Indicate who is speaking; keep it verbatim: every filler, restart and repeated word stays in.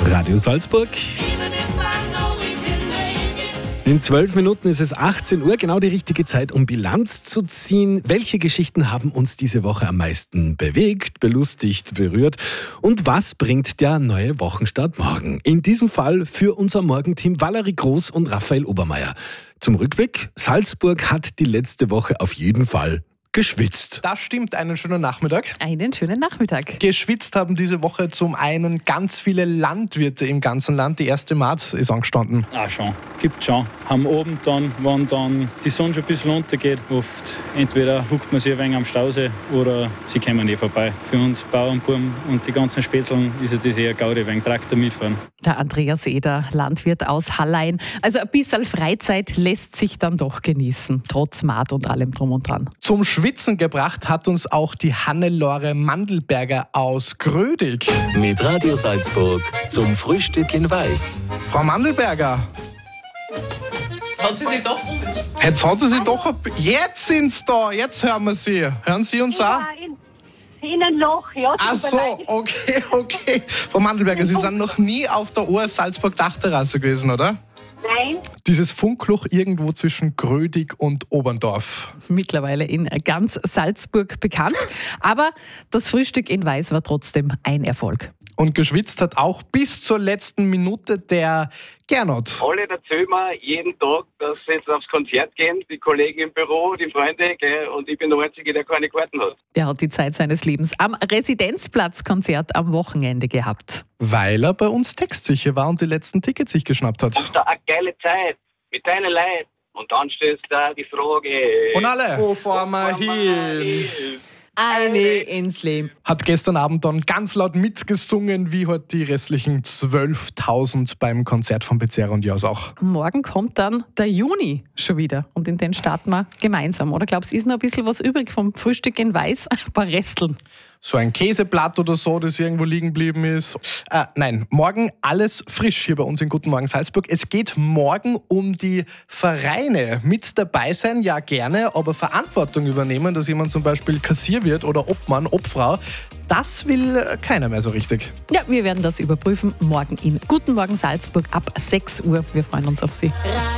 Speaker 1: Radio Salzburg. In zwölf Minuten ist es achtzehn Uhr, genau die richtige Zeit, um Bilanz zu ziehen. Welche Geschichten haben uns diese Woche am meisten bewegt, belustigt, berührt? Und was bringt der neue Wochenstart morgen? In diesem Fall für unser Morgenteam Valerie Groß und Raphael Obermeier. Zum Rückblick: Salzburg hat die letzte Woche auf jeden Fall geschwitzt.
Speaker 2: Das stimmt, einen schönen Nachmittag.
Speaker 3: Einen schönen Nachmittag.
Speaker 2: Geschwitzt haben diese Woche zum einen ganz viele Landwirte im ganzen Land. Die erste März ist angestanden.
Speaker 4: Ah, schon. Gibt schon. Am Abend dann, wenn dann die Sonne schon ein bisschen untergeht, oft entweder huckt man sich ein wenig am Stausee oder sie kommen eh vorbei. Für uns Bauernbuben und die ganzen Spätzeln ist ja das eher Gaudi, wegen Traktor mitfahren.
Speaker 3: Der Andreas Eder, Landwirt aus Hallein. Also ein bisschen Freizeit lässt sich dann doch genießen, trotz Maat und allem drum und dran.
Speaker 2: Zum Schwitzen gebracht hat uns auch die Hannelore Mandelberger aus Grödig.
Speaker 5: Mit Radio Salzburg zum Frühstück in Weiß.
Speaker 2: Frau Mandelberger.
Speaker 6: Hat sie sich doch...
Speaker 2: Jetzt hat sie sich doch... Ein... Jetzt sind sie da, jetzt hören wir sie. Hören Sie uns auch?
Speaker 7: Ja, in, in ein Loch, ja.
Speaker 2: Ach so, okay, okay. Frau Mandelberger, Sie sind noch nie auf der O R Salzburg-Dachterrasse gewesen, oder?
Speaker 7: Nein.
Speaker 2: Dieses Funkloch irgendwo zwischen Grödig und Oberndorf.
Speaker 3: Mittlerweile in ganz Salzburg bekannt. Aber das Frühstück in Weiß war trotzdem ein Erfolg.
Speaker 2: Und geschwitzt hat auch bis zur letzten Minute der Gernot.
Speaker 8: Alle erzählen mir jeden Tag, dass sie jetzt aufs Konzert gehen, die Kollegen im Büro, die Freunde, gell, und ich bin der Einzige, der keine Karten hat.
Speaker 3: Der hat die Zeit seines Lebens am Residenzplatzkonzert am Wochenende gehabt.
Speaker 2: Weil er bei uns textsicher war und die letzten Tickets sich geschnappt hat.
Speaker 8: Und da eine geile Zeit mit deinen Leuten. Und dann stellst du da die Frage...
Speaker 2: Und alle, wo fahren wir hin?
Speaker 3: Eine ins Leben.
Speaker 2: Hat gestern Abend dann ganz laut mitgesungen, wie halt die restlichen zwölftausend beim Konzert von Bezerra und Jas auch.
Speaker 3: Morgen kommt dann der Juni schon wieder und in den starten wir gemeinsam. Oder glaubst du, ist noch ein bisschen was übrig vom Frühstück in Weiß? Ein paar Resteln.
Speaker 2: So ein Käseblatt oder so, das irgendwo liegen geblieben ist. Äh, nein, morgen alles frisch hier bei uns in Guten Morgen Salzburg. Es geht morgen um die Vereine. Mit dabei sein, ja gerne, aber Verantwortung übernehmen, dass jemand zum Beispiel Kassier wird oder Obmann, Obfrau, das will keiner mehr so richtig.
Speaker 3: Ja, wir werden das überprüfen morgen in Guten Morgen Salzburg ab sechs Uhr. Wir freuen uns auf Sie.